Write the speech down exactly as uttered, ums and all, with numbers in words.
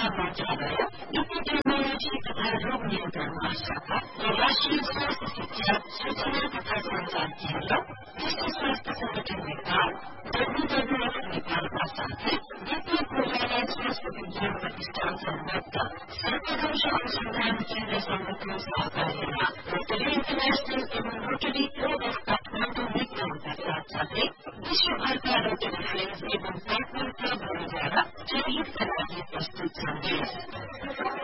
चिकित्सा मन्त्रालय, एपिडेमियोलोजी तथा रोग नियन्त्रण महाशाखा र राष्ट्रिय स्वास्थ्य शिक्षा सूचना तथा संचार केन्द्र, विश्व स्वास्थ्य संगठन नेपाल, डब्ल्यूडब्ल्यूएफ नेपालका साथै वित्तीय कोषालय स्वास्थ्य विज्ञान प्रतिष्ठान सम्बद्ध सर्वदंश अनुसन्धान केन्द्र संगठन सहकार्यमा रोटरी इन्टरनेशनल एवं रोटरी क्लब अफ काठमाडौँ मित्रहरूका साथसाथै विश्वभरका रोटरी फ्रेन्ड्स एवं पार्टनर क्लबहरूद्वारा जनहितका लागि प्रस्तुत सन्देश।